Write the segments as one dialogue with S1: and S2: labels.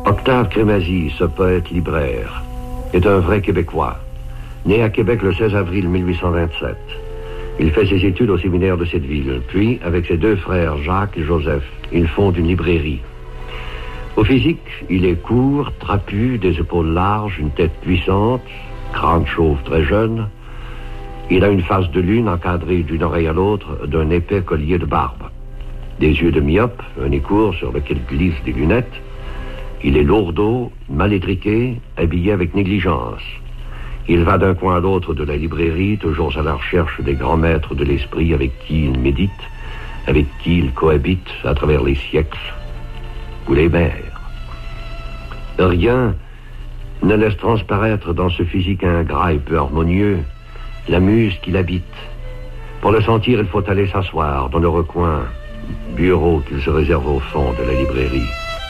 S1: Octave Crémazie, ce poète libraire, est un vrai Québécois. Né à Québec le 16 avril 1827. Il fait ses études au séminaire de cette ville. Puis, avec ses deux frères Jacques et Joseph, il fonde une librairie. Au physique, il est court, trapu, des épaules larges, une tête puissante, crâne chauve très jeune. Il a une face de lune encadrée d'une oreille à l'autre d'un épais collier de barbe. Des yeux de myope, un nez court sur lequel glissent des lunettes. Il est lourdeau, mal étriqué, habillé avec négligence. Il va d'un coin à l'autre de la librairie, toujours à la recherche des grands maîtres de l'esprit avec qui il médite, avec qui il cohabite à travers les siècles ou les mers. Rien ne laisse transparaître dans ce physique ingrat et peu harmonieux la muse qui l'habite. Pour le sentir, il faut aller s'asseoir dans le recoin, bureau qu'il se réserve au fond de la librairie.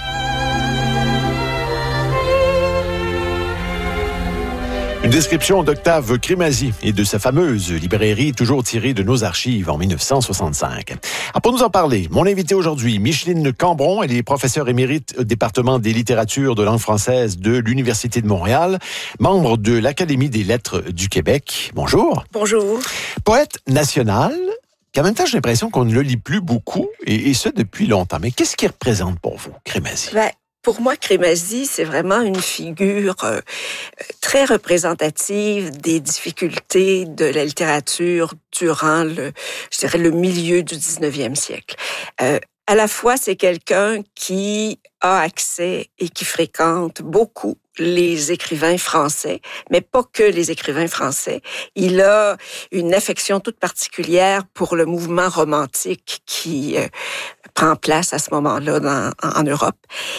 S2: Une description d'Octave Crémazie et de sa fameuse librairie toujours tirée de nos archives en 1965. Pour nous en parler, mon invité aujourd'hui, Micheline Cambron, elle est professeure émérite au département des littératures de langue française de l'Université de Montréal, membre de l'Académie des lettres du Québec. Bonjour.
S3: Bonjour.
S2: Poète national, qu'en même temps, j'ai l'impression qu'on ne le lit plus beaucoup, et ce depuis longtemps. Mais qu'est-ce qu'il représente pour vous, Crémazie?
S3: Pour moi, Crémazie, c'est vraiment une figure très représentative des difficultés de la littérature durant le milieu du 19e siècle. À la fois, c'est quelqu'un qui a accès et qui fréquente beaucoup les écrivains français, mais pas que les écrivains français. Il a une affection toute particulière pour le mouvement romantique qui prend place à ce moment-là en Europe.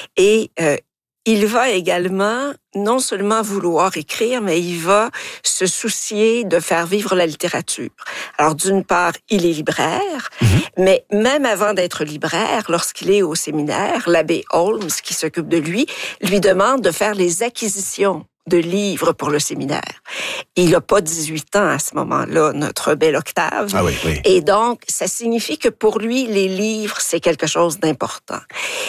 S3: Et il va également non seulement vouloir écrire, mais il va se soucier de faire vivre la littérature. Alors, d'une part, il est libraire, mais même avant d'être libraire, lorsqu'il est au séminaire, l'abbé Holmes, qui s'occupe de lui demande de faire les acquisitions de livres pour le séminaire. Il n'a pas 18 ans à ce moment-là, notre bel Octave.
S2: Ah oui, oui.
S3: Et donc, ça signifie que pour lui, les livres, c'est quelque chose d'important.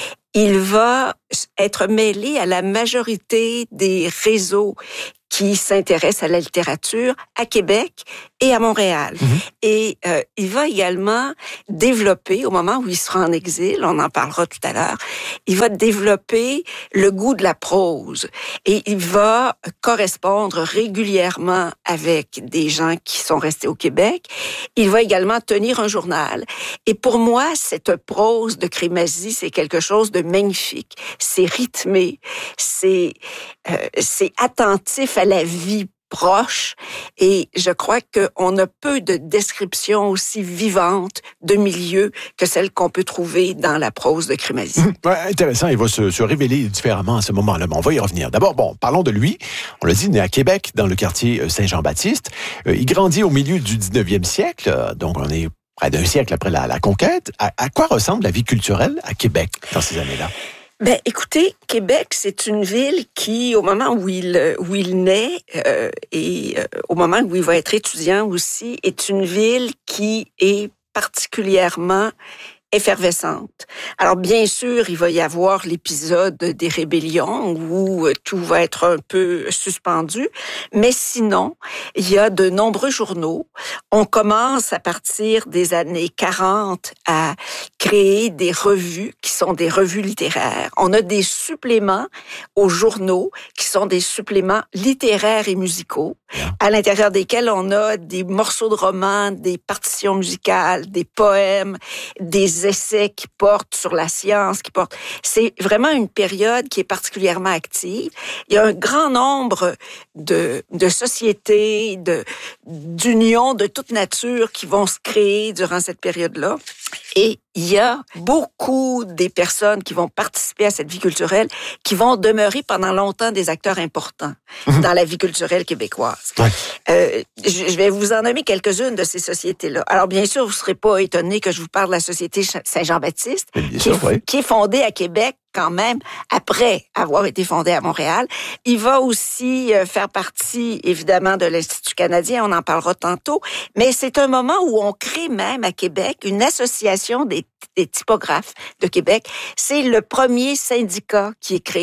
S3: Il va être mêlé à la majorité des réseaux qui s'intéressent à la littérature à Québec et à Montréal. Et il va également développer, au moment où il sera en exil, on en parlera tout à l'heure, il va développer le goût de la prose. Et il va correspondre régulièrement avec des gens qui sont restés au Québec. Il va également tenir un journal. Et pour moi, cette prose de Crémazie, c'est quelque chose de magnifique. C'est rythmé, c'est attentif à la vie proche, et je crois qu'on a peu de descriptions aussi vivantes de milieux que celles qu'on peut trouver dans la prose de Crémazie.
S2: Intéressant, il va se révéler différemment à ce moment-là, mais on va y revenir. D'abord, parlons de lui. On l'a dit, né à Québec, dans le quartier Saint-Jean-Baptiste. Il grandit au milieu du 19e siècle, donc on est près d'un siècle après la conquête. À quoi ressemble la vie culturelle à Québec dans ces années-là?
S3: Écoutez, Québec, c'est une ville qui, au moment où il naît et au moment où il va être étudiant aussi, est une ville qui est particulièrement effervescente. Alors, bien sûr, il va y avoir l'épisode des rébellions où tout va être un peu suspendu, mais sinon, il y a de nombreux journaux. On commence à partir des années 40 à créer des revues qui sont des revues littéraires. On a des suppléments aux journaux qui sont des suppléments littéraires et musicaux, à l'intérieur desquels on a des morceaux de romans, des partitions musicales, des poèmes, des essais qui portent sur la science, c'est vraiment une période qui est particulièrement active. Il y a un grand nombre de sociétés, d'unions de toute nature qui vont se créer durant cette période-là. Et il y a beaucoup des personnes qui vont participer à cette vie culturelle qui vont demeurer pendant longtemps des acteurs importants dans la vie culturelle québécoise. Je vais vous en nommer quelques-unes de ces sociétés-là. Alors, bien sûr, vous ne serez pas étonnés que je vous parle de la Société Saint-Jean-Baptiste, qui est fondée à Québec quand même après avoir été fondée à Montréal. Il va aussi faire partie, évidemment, de l'Institut canadien, on en parlera tantôt, mais c'est un moment où on crée même à Québec une association des typographes de Québec. C'est le premier syndicat qui est créé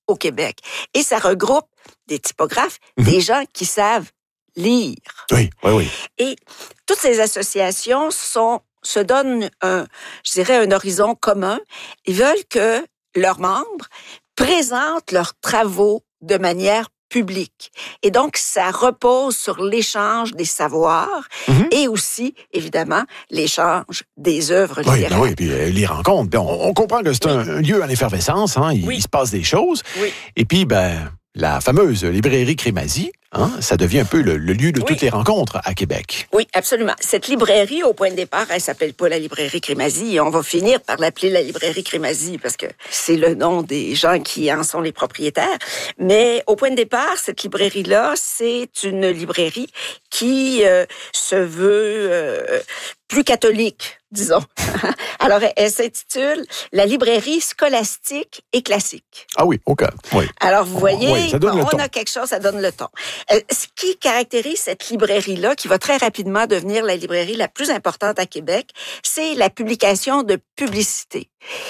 S3: au Québec. Et ça regroupe des typographes, des gens qui savent lire.
S2: Oui.
S3: Et toutes ces associations se donnent un horizon commun. Ils veulent que leurs membres présentent leurs travaux de manière publique. Et donc, ça repose sur l'échange des savoirs et aussi, évidemment, l'échange des œuvres littéraires.
S2: Oui, puis les rencontres. Bien, on comprend que c'est un lieu en effervescence. Hein, il se passe des choses. Oui. Et puis, la fameuse librairie Crémazie, ça devient un peu le lieu de toutes les rencontres à Québec.
S3: Oui, absolument. Cette librairie, au point de départ, elle s'appelle pas la librairie Crémazie. On va finir par l'appeler la librairie Crémazie parce que c'est le nom des gens qui en sont les propriétaires. Mais au point de départ, cette librairie-là, c'est une librairie qui se veut plus catholique, disons. Alors, elle s'intitule La librairie scolastique et classique.
S2: Ah oui, OK. Oui.
S3: Alors, vous voyez,
S2: ça donne le ton.
S3: On a quelque chose, ça donne le ton. Ce qui caractérise cette librairie-là, qui va très rapidement devenir la librairie la plus importante à Québec, c'est la publication de publicité.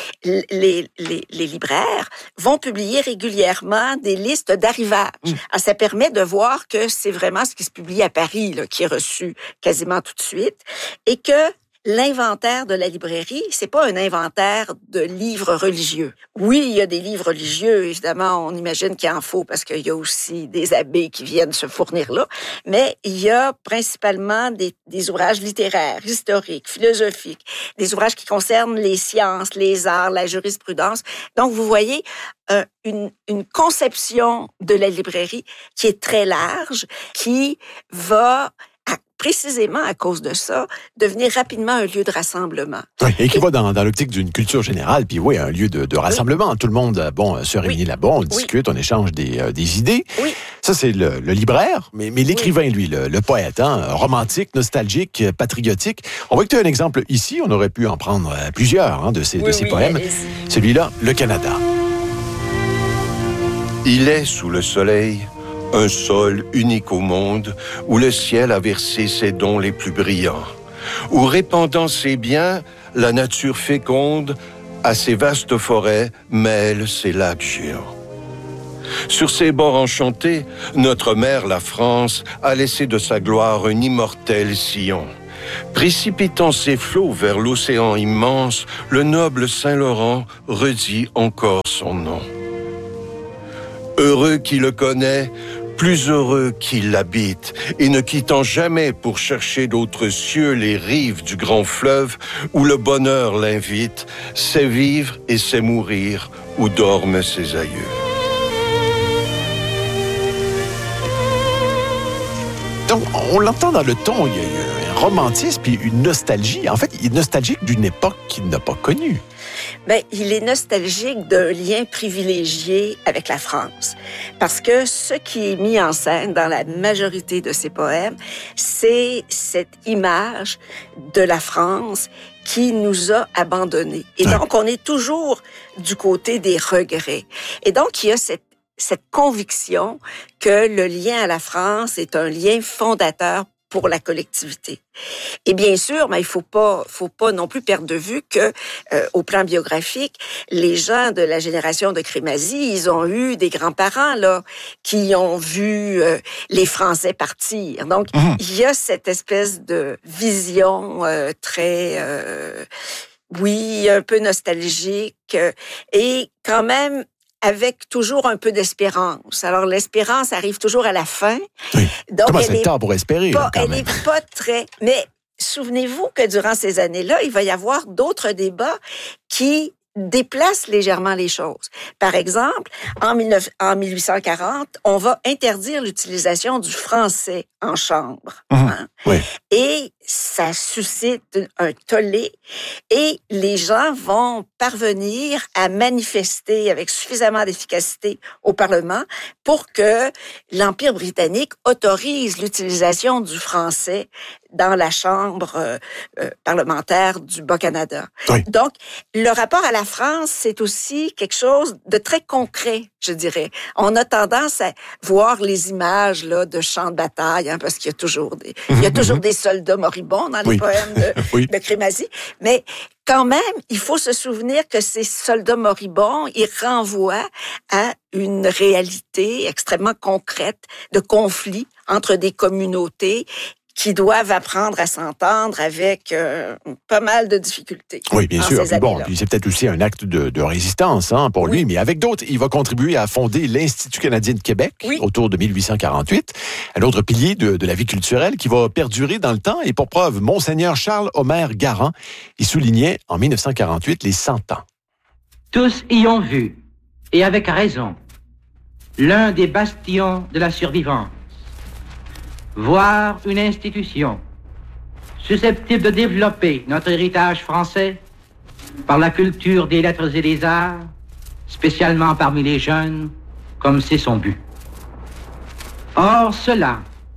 S3: Les libraires vont publier régulièrement des listes d'arrivage. Alors, ça permet de voir que c'est vraiment ce qui se publie à Paris, là, qui est reçu quasiment tout de suite, et que l'inventaire de la librairie, c'est pas un inventaire de livres religieux. Oui, il y a des livres religieux, évidemment, on imagine qu'il en faut parce qu'il y a aussi des abbés qui viennent se fournir là, mais il y a principalement des ouvrages littéraires, historiques, philosophiques, des ouvrages qui concernent les sciences, les arts, la jurisprudence. Donc, vous voyez, une conception de la librairie qui est très large, qui va précisément à cause de ça, devenir rapidement un lieu de rassemblement.
S2: Oui, et qui va dans l'optique d'une culture générale, puis un lieu de rassemblement. Tout le monde, se réunit là-bas, on discute, on échange des idées. Oui. Ça, c'est le libraire, mais l'écrivain, lui, le poète, romantique, nostalgique, patriotique. On voit que tu as un exemple ici, on aurait pu en prendre plusieurs de ces poèmes. Allez-y. Celui-là, Le Canada.
S4: Il est sous le soleil un sol unique au monde, où le ciel a versé ses dons les plus brillants, où répandant ses biens, la nature féconde, à ses vastes forêts, mêle ses lacs géants. Sur ses bords enchantés, notre mère, la France, a laissé de sa gloire un immortel sillon. Précipitant ses flots vers l'océan immense, le noble Saint-Laurent redit encore son nom. Heureux qui le connaît, plus heureux qui l'habite, et ne quittant jamais pour chercher d'autres cieux les rives du grand fleuve où le bonheur l'invite, sait vivre et sait mourir où dorment ses aïeux.
S2: Donc, on l'entend dans le ton, il y a un romantisme puis une nostalgie. En fait, il est nostalgique d'une époque qu'il n'a pas connue.
S3: Il est nostalgique d'un lien privilégié avec la France. Parce que ce qui est mis en scène dans la majorité de ses poèmes, c'est cette image de la France qui nous a abandonnés. Et donc, on est toujours du côté des regrets. Et donc, il y a cette conviction que le lien à la France est un lien fondateur pour la collectivité. Et bien sûr, il faut pas non plus perdre de vue que, au plan biographique, les gens de la génération de Crémazie, ils ont eu des grands-parents là qui ont vu les Français partir. Donc, il y a cette espèce de vision très, un peu nostalgique et quand même avec toujours un peu d'espérance. Alors, l'espérance arrive toujours à la fin.
S2: Oui. Donc, comment c'est le temps pour espérer?
S3: Elle n'est pas très... Mais souvenez-vous que durant ces années-là, il va y avoir d'autres débats qui déplacent légèrement les choses. Par exemple, en 1840, on va interdire l'utilisation du français en chambre.
S2: Oui.
S3: Et ça suscite un tollé et les gens vont parvenir à manifester avec suffisamment d'efficacité au Parlement pour que l'Empire britannique autorise l'utilisation du français dans la Chambre parlementaire du Bas-Canada.
S2: Oui.
S3: Donc, le rapport à la France, c'est aussi quelque chose de très concret, je dirais. On a tendance à voir les images là de champs de bataille, hein, parce qu'il y a toujours des soldats moribonds dans les poèmes de Crémazie, mais quand même, il faut se souvenir que ces soldats moribonds, ils renvoient à une réalité extrêmement concrète de conflits entre des communautés qui doivent apprendre à s'entendre avec pas mal de difficultés.
S2: Oui, bien sûr. Puis c'est peut-être aussi un acte de résistance pour lui, mais avec d'autres, il va contribuer à fonder l'Institut canadien de Québec autour de 1848, un autre pilier de la vie culturelle qui va perdurer dans le temps. Et pour preuve, Monseigneur Charles-Omer Garand, il soulignait en 1948 les 100 ans.
S5: Tous y ont vu, et avec raison, l'un des bastions de la survivance. Voir une institution susceptible de développer notre héritage français par la culture des lettres et des arts, spécialement parmi les jeunes, comme c'est son but. Or, cela,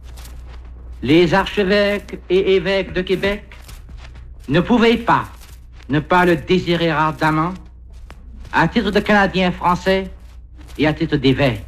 S5: les archevêques et évêques de Québec ne pouvaient pas ne pas le désirer ardemment, à titre de Canadiens français et à titre d'évêques.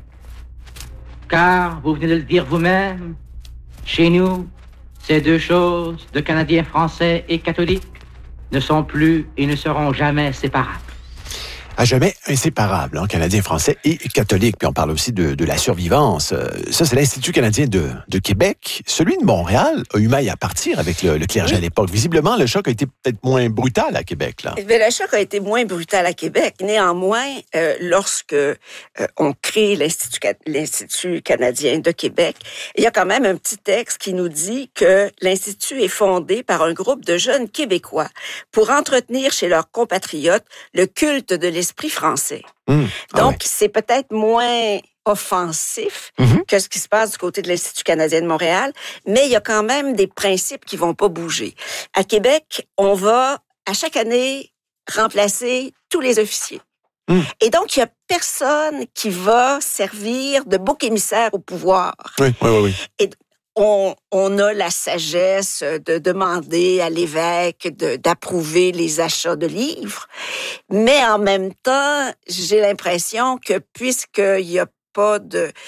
S5: Car, vous venez de le dire vous-même, chez nous, ces deux choses, de Canadiens français et catholiques, ne sont plus et ne seront jamais séparables.
S2: À jamais inséparables, Canadiens français et catholiques. Puis on parle aussi de la survivance. Ça, c'est l'Institut canadien de Québec. Celui de Montréal a eu maille à partir avec le clergé à l'époque. Visiblement, le choc a été peut-être moins brutal à Québec, là.
S3: Mais le choc a été moins brutal à Québec. Néanmoins, lorsque on crée l'Institut canadien de Québec, il y a quand même un petit texte qui nous dit que l'Institut est fondé par un groupe de jeunes Québécois pour entretenir chez leurs compatriotes le culte de l'esprit français. Donc, c'est peut-être moins offensif que ce qui se passe du côté de l'Institut canadien de Montréal, mais il y a quand même des principes qui vont pas bouger. À Québec, on va, à chaque année, remplacer tous les officiers. Et donc, il y a personne qui va servir de bouc émissaire au pouvoir.
S2: Oui.
S3: Et on a la sagesse de demander à l'évêque d'approuver les achats de livres, mais en même temps, j'ai l'impression que puisqu'il y a pas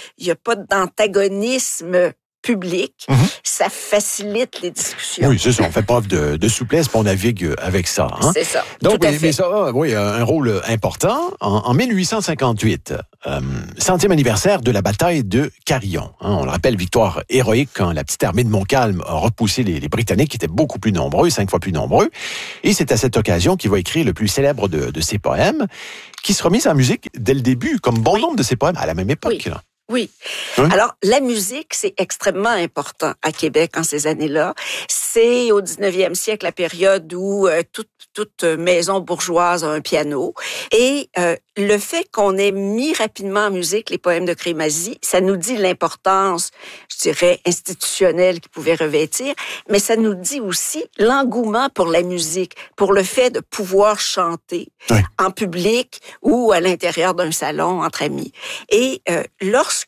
S3: d'antagonisme public, ça facilite les discussions.
S2: Oui, c'est ça. On fait preuve de souplesse, puis on navigue avec ça.
S3: C'est ça.
S2: Donc, mais ça a un rôle important. En 1858, 100e anniversaire de la bataille de Carillon. On le rappelle, victoire héroïque quand la petite armée de Montcalm a repoussé les Britanniques, qui étaient beaucoup plus nombreux, 5 fois plus nombreux. Et c'est à cette occasion qu'il va écrire le plus célèbre de ses poèmes, qui sera mis en musique dès le début, comme bon nombre de ses poèmes à la même époque. Là.
S3: Oui. Alors, la musique, c'est extrêmement important à Québec en ces années-là. C'est au 19e siècle la période où toute maison bourgeoise a un piano. Et le fait qu'on ait mis rapidement en musique les poèmes de Crémazie, ça nous dit l'importance, je dirais, institutionnelle qu'ils pouvaient revêtir, mais ça nous dit aussi l'engouement pour la musique, pour le fait de pouvoir chanter en public ou à l'intérieur d'un salon entre amis. Et lorsque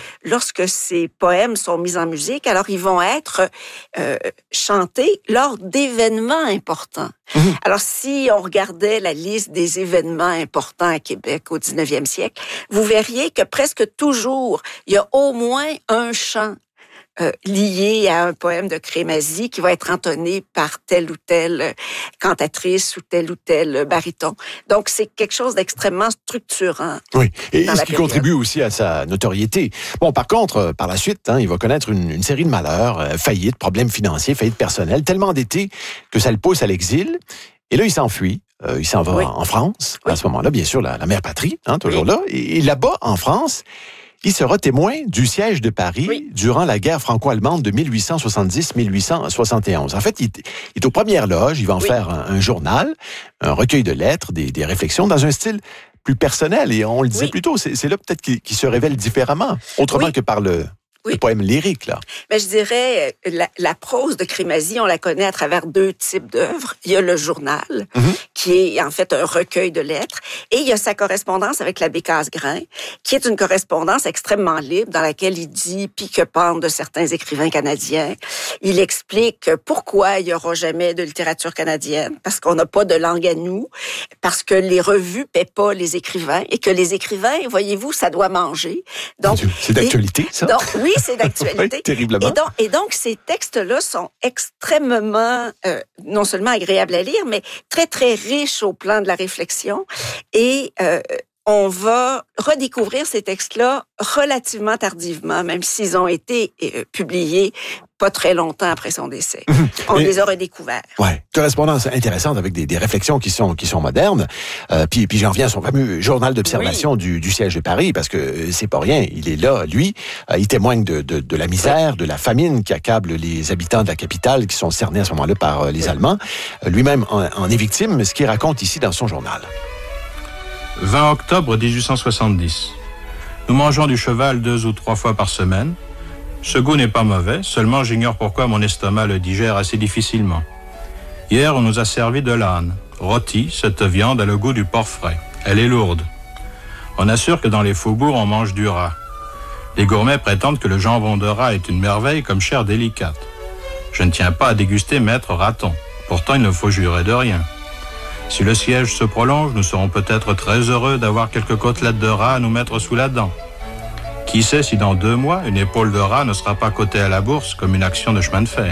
S3: ces poèmes sont mis en musique, alors ils vont être chantés lors d'événements importants. Alors, si on regardait la liste des événements importants à Québec au 19e siècle, vous verriez que presque toujours, il y a au moins un chant lié à un poème de Crémazie qui va être entonné par telle ou telle cantatrice ou tel baryton. Donc, c'est quelque chose d'extrêmement structurant.
S2: Oui, et ce qui contribue aussi à sa notoriété. Bon, par contre, par la suite, il va connaître une série de malheurs, faillites, problèmes financiers, faillites personnelles, tellement endetté que ça le pousse à l'exil. Et là, il s'enfuit. Il s'en va en France. À ce moment-là, bien sûr, la mère patrie, toujours là. Et là-bas, en France, il sera témoin du siège de Paris durant la guerre franco-allemande de 1870-1871. En fait, il est aux premières loges, il va en faire un journal, un recueil de lettres, des réflexions dans un style plus personnel. Et on le disait plus tôt, c'est là peut-être qu'il se révèle différemment, autrement que par le le poème lyrique, là.
S3: Ben, je dirais, la prose de Crémazie, on la connaît à travers deux types d'œuvres. Il y a le journal, qui est en fait un recueil de lettres, et il y a sa correspondance avec l'abbé Casgrain, qui est une correspondance extrêmement libre, dans laquelle il dit pique-pente de certains écrivains canadiens. Il explique pourquoi il n'y aura jamais de littérature canadienne, parce qu'on n'a pas de langue à nous, parce que les revues paient pas les écrivains, et que les écrivains, voyez-vous, ça doit manger. Donc,
S2: c'est d'actualité, ça?
S3: Donc, oui, c'est d'actualité.
S2: Oui, terriblement.
S3: Et donc, ces textes-là sont extrêmement, non seulement agréables à lire, mais très, très riches au plan de la réflexion. Et on va redécouvrir ces textes-là relativement tardivement, même s'ils ont été publiés pas très longtemps après son décès. On les a redécouverts.
S2: Ouais, correspondance intéressante avec des réflexions qui sont modernes. Puis j'en viens à son fameux journal d'observation du siège de Paris, parce que c'est pas rien. Il est là, lui. Il témoigne de la misère, de la famine qui accable les habitants de la capitale, qui sont cernés à ce moment-là par les Allemands. Lui-même en est victime, ce qu'il raconte ici dans son journal.
S6: 20 octobre 1870. Nous mangeons du cheval 2 ou 3 fois par semaine. Ce goût n'est pas mauvais, seulement j'ignore pourquoi mon estomac le digère assez difficilement. Hier, on nous a servi de l'âne. Rôti, cette viande a le goût du porc frais. Elle est lourde. On assure que dans les faubourgs, on mange du rat. Les gourmets prétendent que le jambon de rat est une merveille comme chair délicate. Je ne tiens pas à déguster maître raton. Pourtant, il ne faut jurer de rien. Si le siège se prolonge, nous serons peut-être très heureux d'avoir quelques côtelettes de rat à nous mettre sous la dent. Qui sait si dans 2 mois, une épaule de rat ne sera pas cotée à la bourse comme une action de chemin de fer.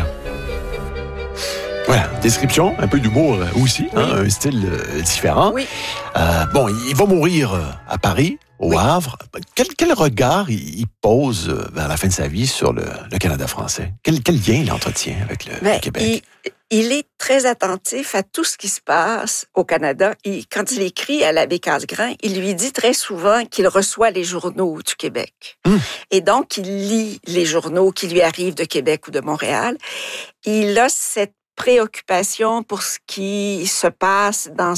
S2: Voilà, description, un peu d'humour aussi, un style différent.
S3: Oui.
S2: Bon, il va mourir à Paris, au Havre. Quel regard il pose vers la fin de sa vie sur le Canada français? Quel lien il entretient avec le Québec?
S3: Il est très attentif à tout ce qui se passe au Canada. Quand il écrit à l'abbé Casgrain, il lui dit très souvent qu'il reçoit les journaux du Québec. Et donc, il lit les journaux qui lui arrivent de Québec ou de Montréal. Il a cette préoccupation pour ce qui se passe dans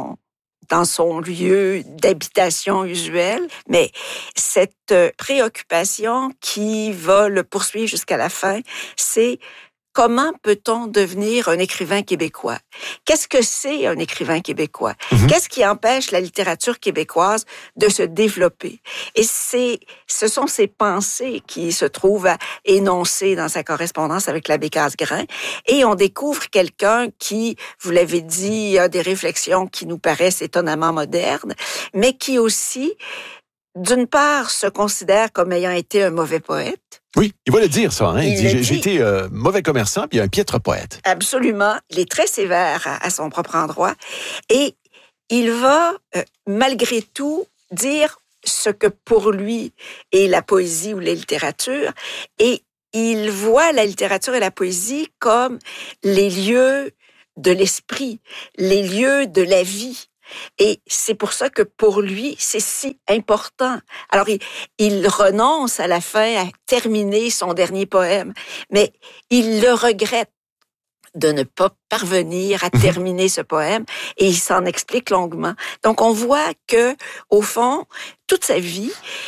S3: son lieu d'habitation usuel, mais cette préoccupation qui va le poursuivre jusqu'à la fin, c'est comment peut-on devenir un écrivain québécois? Qu'est-ce que c'est un écrivain québécois? Qu'est-ce qui empêche la littérature québécoise de se développer? Et ce sont ces pensées qui se trouvent à énoncer dans sa correspondance avec l'abbé Casgrain. Et on découvre quelqu'un qui, vous l'avez dit, a des réflexions qui nous paraissent étonnamment modernes, mais qui aussi, d'une part, se considère comme ayant été un mauvais poète.
S2: Oui, il va le dire, ça. Il dit, j'ai été mauvais commerçant puis un piètre poète.
S3: Absolument. Il est très sévère à son propre endroit. Et il va, malgré tout, dire ce que pour lui est la poésie ou la littérature. Et il voit la littérature et la poésie comme les lieux de l'esprit, les lieux de la vie. Et c'est pour ça que pour lui, c'est si important. Alors, il renonce à la fin à terminer son dernier poème, mais il le regrette de ne pas parvenir à terminer ce poème, et il s'en explique longuement. Donc, on voit que, au fond, toute sa vie,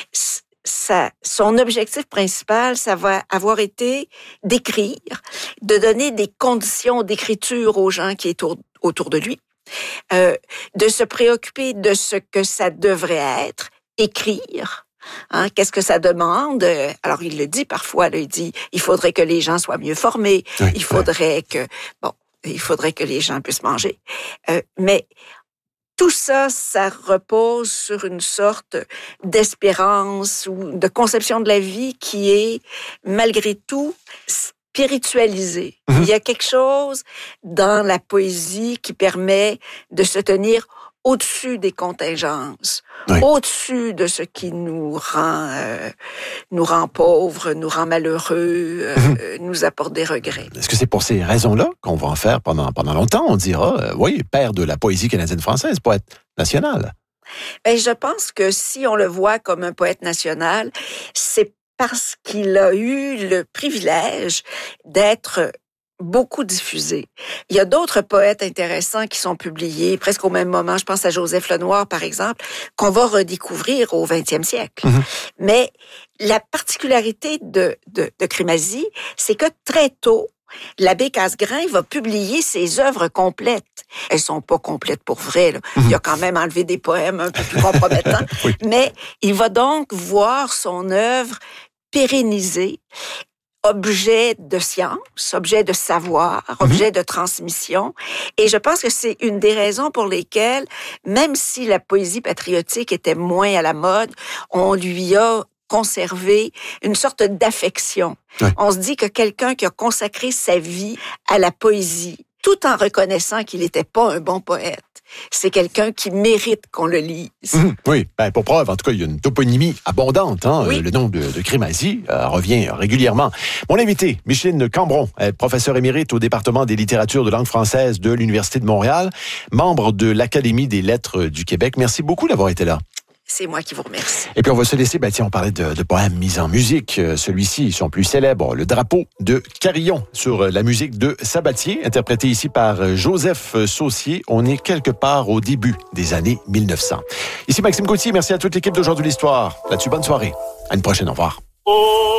S3: son objectif principal, ça va avoir été d'écrire, de donner des conditions d'écriture aux gens qui sont autour de lui, de se préoccuper de ce que ça devrait être, écrire. Qu'est-ce que ça demande? Alors, il le dit parfois, il dit, il faudrait que les gens soient mieux formés, il faudrait que les gens puissent manger. Mais tout ça, ça repose sur une sorte d'espérance ou de conception de la vie qui est, malgré tout, spiritualisé. Il y a quelque chose dans la poésie qui permet de se tenir au-dessus des contingences, au-dessus de ce qui nous rend pauvres, nous rend malheureux, nous apporte des regrets.
S2: Est-ce que c'est pour ces raisons-là qu'on va en faire pendant longtemps? On dira, oui, père de la poésie canadienne-française, poète national.
S3: Ben, je pense que si on le voit comme un poète national, c'est parce qu'il a eu le privilège d'être beaucoup diffusé. Il y a d'autres poètes intéressants qui sont publiés presque au même moment. Je pense à Joseph Lenoir, par exemple, qu'on va redécouvrir au 20e siècle. Mais la particularité de Crémazie, c'est que très tôt, l'abbé Casgrain va publier ses œuvres complètes. Elles sont pas complètes pour vrai, là. Il a quand même enlevé des poèmes un peu plus compromettants. Oui. Mais il va donc voir son œuvre pérennisée, objet de science, objet de savoir, objet de transmission. Et je pense que c'est une des raisons pour lesquelles, même si la poésie patriotique était moins à la mode, on lui a conservé une sorte d'affection. Ouais. On se dit que quelqu'un qui a consacré sa vie à la poésie, tout en reconnaissant qu'il n'était pas un bon poète, c'est quelqu'un qui mérite qu'on le lise.
S2: Oui, pour preuve, en tout cas, il y a une toponymie abondante. Oui. Le nom de Crémazie revient régulièrement. Mon invité, Micheline Cambron, professeure émérite au département des littératures de langue française de l'Université de Montréal, membre de l'Académie des lettres du Québec. Merci beaucoup d'avoir été là.
S3: C'est moi qui vous remercie.
S2: Et puis on va se laisser, on parlait de poèmes mis en musique. Celui-ci, son plus célèbre, Le Drapeau de Carillon, sur la musique de Sabatier, interprété ici par Joseph Saucier. On est quelque part au début des années 1900. Ici Maxime Gauthier, merci à toute l'équipe d'Aujourd'hui l'Histoire. Là-dessus, bonne soirée. À une prochaine, au revoir.